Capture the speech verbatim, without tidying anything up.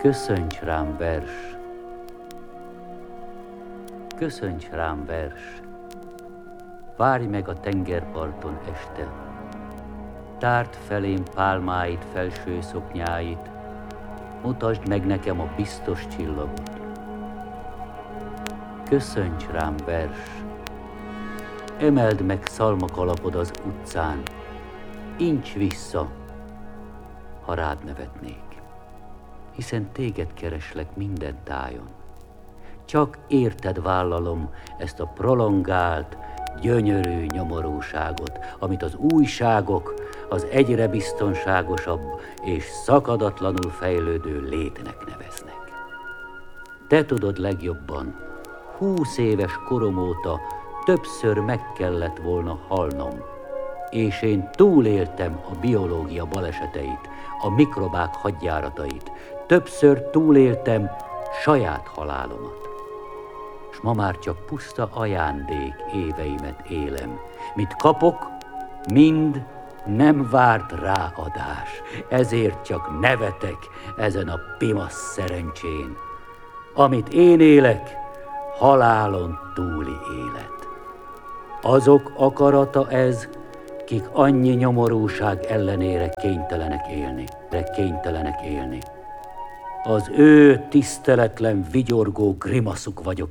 Köszönts rám vers, köszönts rám vers, várj meg a tengerparton este, tárd felém pálmáit, felső szoknyáit, mutasd meg nekem a biztos csillagot. Köszönts rám vers, emeld meg szalmakalapod az utcán, incs vissza, ha rád nevetnék, hiszen téged kereslek minden tájon. Csak érted vállalom ezt a prolongált, gyönyörű nyomorúságot, amit az újságok az egyre biztonságosabb és szakadatlanul fejlődő létnek neveznek. Te tudod legjobban, húsz éves korom óta többször meg kellett volna halnom, és én túléltem a biológia baleseteit, a mikrobák hadjáratait, többször túléltem saját halálomat. S ma már csak puszta ajándék éveimet élem. Mit kapok, mind nem várt ráadás, ezért csak nevetek ezen a pimasz szerencsén. Amit én élek, halálon túli élet. Azok akarata ez, kik annyi nyomorúság ellenére kénytelenek élni, de kénytelenek élni. Az ő tiszteletlen, vigyorgó grimaszuk vagyok